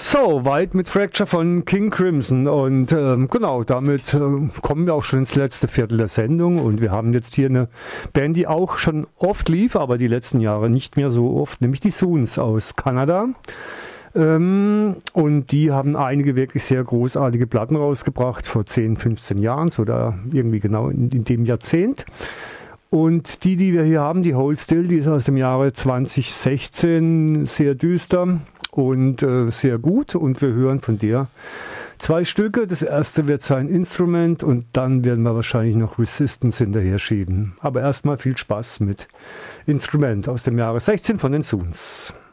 So, weit mit Fracture von King Crimson und genau, damit kommen wir auch schon ins letzte Viertel der Sendung und wir haben jetzt hier eine Band, die auch schon oft lief, aber die letzten Jahre nicht mehr so oft, nämlich die Soons aus Kanada. Und die haben einige wirklich sehr großartige Platten rausgebracht vor 10, 15 Jahren, so da irgendwie genau in dem Jahrzehnt. Und die wir hier haben, die Hold Still, die ist aus dem Jahre 2016, sehr düster und sehr gut. Und wir hören von der 2 Stücke. Das erste wird sein Instrument und dann werden wir wahrscheinlich noch Resistance hinterher schieben. Aber erstmal viel Spaß mit Instrument aus dem Jahre 16 von den Soons.